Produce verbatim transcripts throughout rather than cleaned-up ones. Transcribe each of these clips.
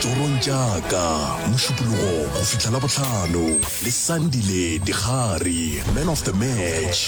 ditorong jaaka Mošupologo go fihla la botlhano le Sandile Digari, man of the match.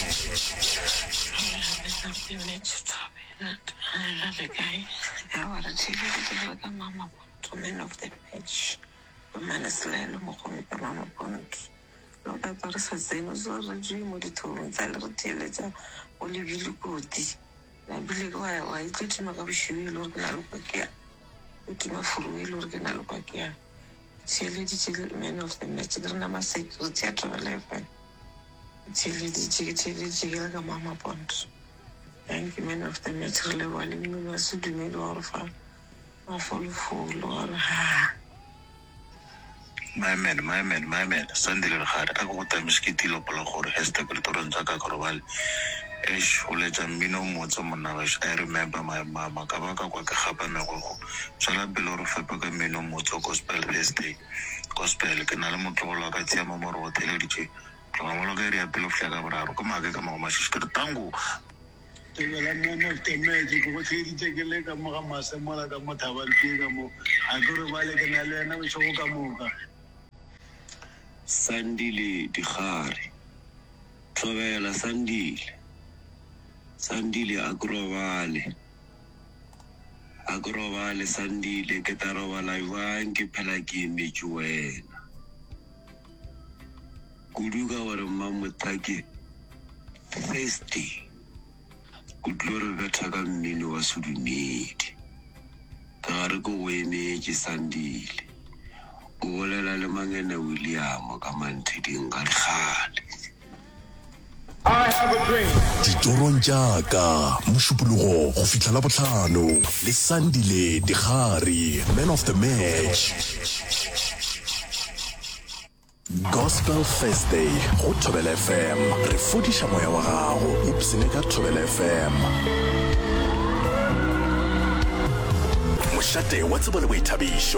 I love the guy. I want to take it to like a mama to man of the match. The man is lelo mo go me mama pont. Lo ka tsa re sa tseno so re di mo ditorong tsa le re tieletsa o le bilukoti. La bile go ya wa itse ma ka bishwe lo ke na lo ka ke. O ke ma furu lo ke na lo ka ke. Tshele di tshele man of the match re na ma secret ya travel fa. Tshele di tshele tshele tshele ka mama pont. Thank you, man of the match. Really, while you were so doing it all for my full full or ha. My man, my man, my man. Sandile Digari. Ako ko tayo miskiti lo pala gore hesta pelitoron jaka korobal. Eish, ule jamino motso monawish. I remember my mama. Kabaka kwa kahaba na ko. Sala beloro fepa ka mino motso gospel heste. Gospel kenala motlo lo ka tia mamoro hotel diche. Kama lo ka ria pelo flaga braro. Kama ke kama mashishkir tango. Tebela man of the magic go tshedi tsekele ka mo ga masemola ka mo thabantseng ka mo a gore ba le kana le ena go ka moka Sandile Digari Tlobela Sandile Sandile agrobale agrobale Sandile ke tarobala ivang ke phela ke metšu wena kuduka gore mamotaki thirsty Kutlore betha ka mmino wa sudumedi ka gare ko o emetse Sandile o bolela le Mangene William ka mantsheding ka dikgale Ditorong jaaka Mošupologo go fihla la botlhano le Sandile Digari, man of the match. Gospel Thursday go Thobela F M, re fodiša moya wa gago ipsene ka Thobela F M. Mošate wa tsebo le boithabišo.